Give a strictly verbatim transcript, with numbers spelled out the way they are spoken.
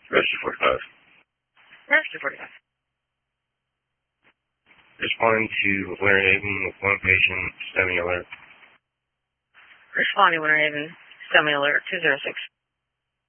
Rescue forty-five. Rescue forty-five. Responding to Winter Haven with one patient, STEMI alert. Responding Winter Haven, STEMI alert, two zero six.